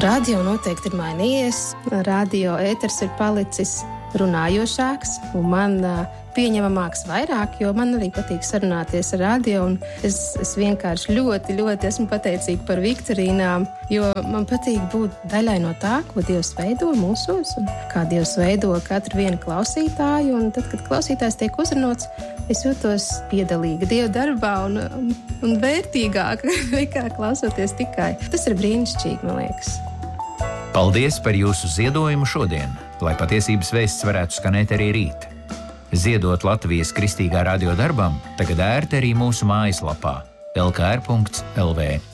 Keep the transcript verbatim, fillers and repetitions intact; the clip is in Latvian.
Radio noteikti ir mainījies. Radio ēters ir palicis runājošāks un man pieņemamāks vairāk, jo man arī patīk sarunāties ar radio. Un es, es vienkārši ļoti, ļoti esmu pateicīga par viktorīnām, jo man patīk būt daļai no tā, ko Dievs veido mūsos un kā Dievs veido katru vienu klausītāju. Un tad, kad klausītājs tiek uzrunāts, es jūtos piedalīga Dieva darbā un, un, un vērtīgāka nekā klausoties tikai. Tas ir brīnišķīgi, man liekas. Paldies par jūsu ziedojumu šodien, lai patiesības vēsts varētu skanēt arī rīt. Ziedot Latvijas Kristīgā radio darbam tagad ērti arī mūsu mājaslapā el ka er punkts el vē.